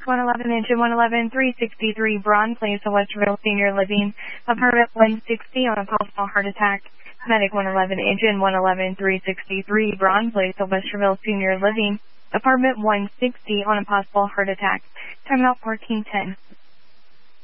111 Engine 111 363 Braun Place of Westerville Senior Living. Apartment 160 on a possible heart attack. Medic 111 Engine 111 363 Braun Place of Westerville Senior Living. Apartment 160 on a possible heart attack. Time out 1410.